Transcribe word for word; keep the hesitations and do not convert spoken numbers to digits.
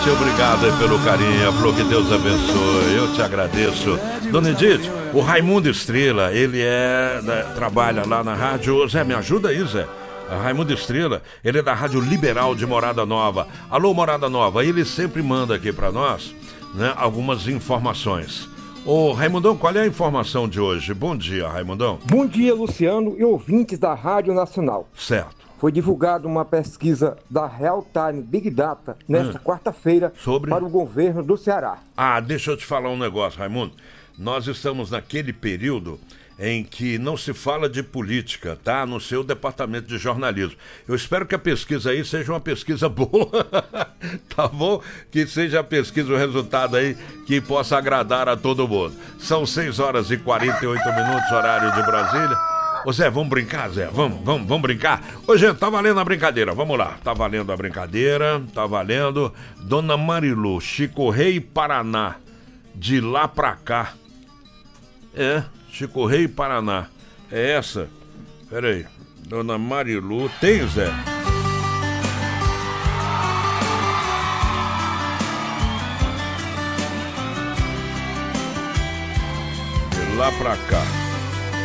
Edith, obrigado aí pelo carinho. Falou que Deus abençoe. Eu te agradeço. Dona Edith, o Raimundo Estrela, ele é né, trabalha lá na rádio. Zé, me ajuda aí, Zé. Raimundo Estrela, ele é da Rádio Liberal de Morada Nova. Alô, Morada Nova, ele sempre manda aqui pra nós, né, algumas informações. Ô, Raimundão, qual é a informação de hoje? Bom dia, Raimundão. Bom dia, Luciano e ouvintes da Rádio Nacional. Certo. Foi divulgada uma pesquisa da Real Time Big Data nesta hum. quarta-feira Sobre... para o governo do Ceará. Ah, deixa eu te falar um negócio, Raimundo. Nós estamos naquele período em que não se fala de política, tá? No seu departamento de jornalismo. Eu espero que a pesquisa aí seja uma pesquisa boa, tá bom? Que seja a pesquisa, o resultado aí que possa agradar a todo mundo. São seis horas e quarenta e oito minutos, horário de Brasília. Ô Zé, vamos brincar, Zé? Vamos, vamos, vamos brincar? Ô, gente, tá valendo a brincadeira, vamos lá. Tá valendo a brincadeira, tá valendo. Dona Marilu, Chico Rei, Paraná, de lá pra cá. É... Chico Rei, Paraná. É essa? Pera aí. Dona Marilu. Tem, Zé? De lá pra cá.